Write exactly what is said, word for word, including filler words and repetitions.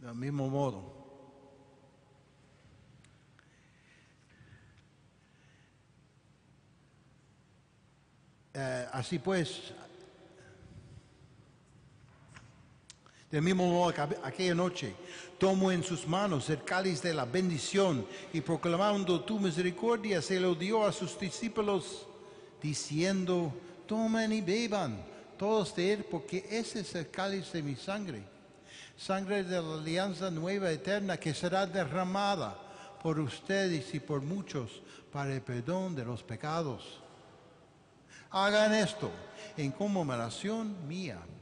Del mismo modo, eh, así pues, del mismo modo que aquella noche tomó en sus manos el cáliz de la bendición y proclamando tu misericordia se lo dio a sus discípulos diciendo, tomen y beban todos de él porque ese es el cáliz de mi sangre, sangre de la alianza nueva eterna que será derramada por ustedes y por muchos para el perdón de los pecados. Hagan esto en conmemoración mía.